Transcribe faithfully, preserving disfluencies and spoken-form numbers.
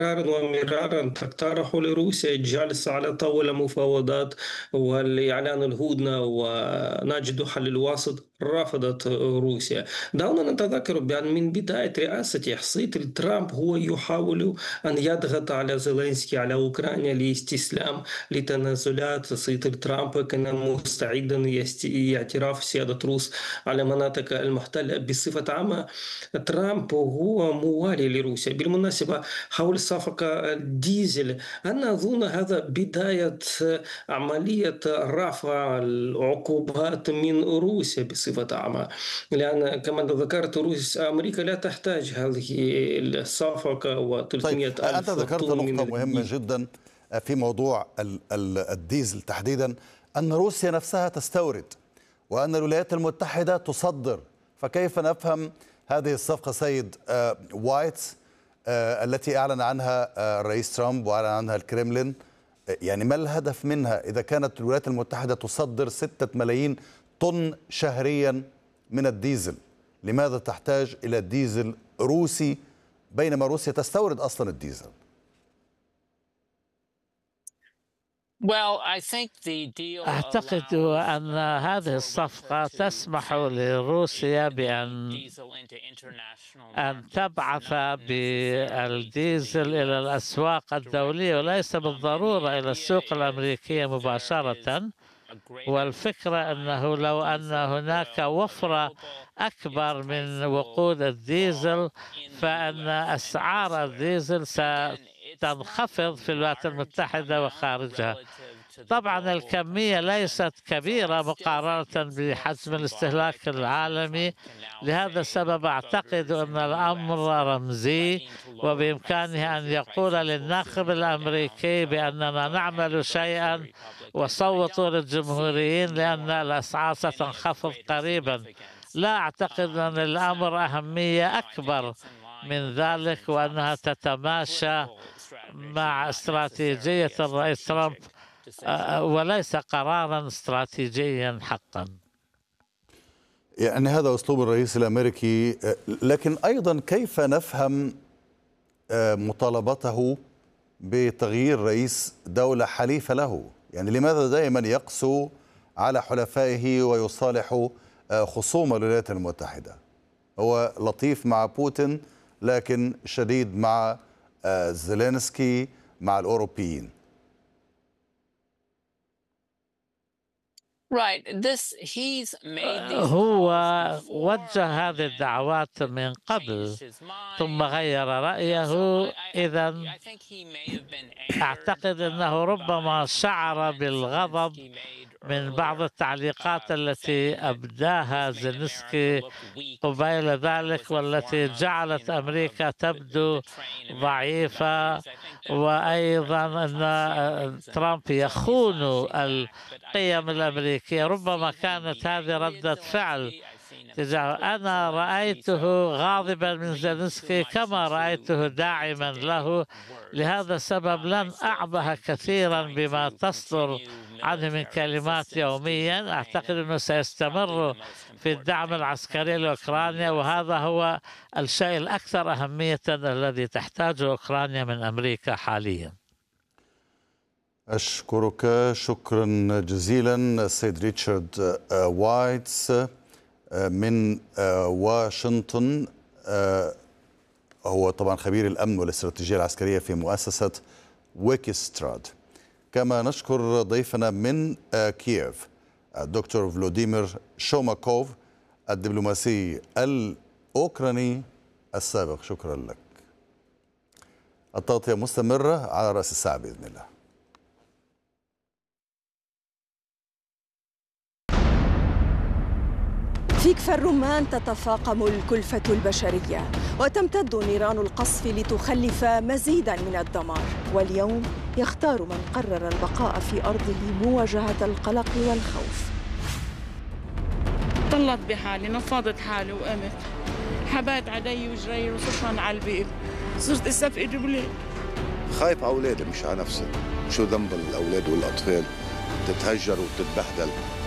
مرارا ومرارا تقترح لروسيا الجلسة على طاولة مفاوضات والإعلان الهدنة ونجد حل وسط. رفضت روسيا. دعونا نتذكر بأن من بداية رئاسة سيد ترامب هو يحاول أن يضغط على زيلينسكي على أوكرانيا لاستسلام لتنازلات. سيد ترامب كان مستعدا يست- اعتراف سيادة روس على مناطق المحتلة بصفة عامة. ترامب هو موالي لروسيا. بالمناسبة، حول صفقة الديزل، أنا أظن هذا بداية عملية رفع العقوبات من روسيا بصفة عامة، لأن كما ذكرت روسيا أمريكا لا تحتاج هذه الصفقة طيب، و300 أنت ألف ذكرت طن من نقطة مهمة الديزل. جدا في موضوع ال- ال- الديزل تحديدا، أن روسيا نفسها تستورد وأن الولايات المتحدة تصدر. فكيف نفهم هذه الصفقة سيد آه، وايتس آه، التي أعلن عنها آه، الرئيس ترامب وأعلن عنها الكريملين؟ آه، يعني ما الهدف منها إذا كانت الولايات المتحدة تصدر ستة ملايين طن شهريا من الديزل؟ لماذا تحتاج إلى ديزل روسي بينما روسيا تستورد أصلا الديزل؟ أعتقد أن هذه الصفقة تسمح لروسيا بأن أن تبعث بالديزل إلى الأسواق الدولية وليس بالضرورة إلى السوق الأمريكية مباشرة. والفكرة أنه لو أن هناك وفرة أكبر من وقود الديزل فإن أسعار الديزل ستنخفض في الولايات المتحدة وخارجها. طبعا الكمية ليست كبيرة مقارنة بحجم الاستهلاك العالمي، لهذا السبب أعتقد أن الأمر رمزي وبإمكانه أن يقول للناخب الأمريكي بأننا نعمل شيئا وصوتوا للجمهوريين لأن الأسعار ستنخفض قريبا. لا أعتقد أن الأمر أهمية أكبر من ذلك وأنها تتماشى مع استراتيجية الرئيس ترامب وليس قرارا استراتيجيا حقا. يعني هذا أسلوب الرئيس الأمريكي، لكن أيضا كيف نفهم مطالبته بتغيير رئيس دولة حليفة له؟ يعني لماذا دائما يقسو على حلفائه ويصالح خصوم الولايات المتحدة؟ هو لطيف مع بوتين لكن شديد مع زيلينسكي مع الأوروبيين. هو وجه هذه الدعوات من قبل ثم غير رأيه. إذا أعتقد أنه ربما شعر بالغضب من بعض التعليقات التي أبداها زيلينسكي قبيل ذلك والتي جعلت أمريكا تبدو ضعيفة، وأيضا أن ترامب يخون القيم الأمريكية. ربما كانت هذه ردة فعل تجاه. أنا رأيته غاضبا من زيلينسكي كما رأيته داعما له، لهذا السبب لن أعبه كثيرا بما تصدر عنه من كلمات يوميا. أعتقد أنه سيستمر في الدعم العسكري لأوكرانيا، وهذا هو الشيء الأكثر أهمية الذي تحتاجه أوكرانيا من أمريكا حاليا. أشكرك شكرا جزيلا السيد ريتشارد وايتس من واشنطن. هو طبعا خبير الأمن والاستراتيجية العسكرية في مؤسسة ويكستراد. كما نشكر ضيفنا من كييف الدكتور فلوديمير شوماكوف الدبلوماسي الأوكراني السابق. شكرا لك. التغطية مستمرة على رأس الساعة بإذن الله. في كفر الرمان تتفاقم الكلفة البشرية وتمتد نيران القصف لتخلف مزيدا من الدمار، واليوم يختار من قرر البقاء في أرضه مواجهة القلق والخوف. طلعت بحالي، نفضت حالي وقمت، حبات علي وجري وصرت على البيت، صرت اسفق جبلي. خايف على أولادي مش على نفسي. شو ذنب الأولاد والأطفال تتهجر وتتبهدل؟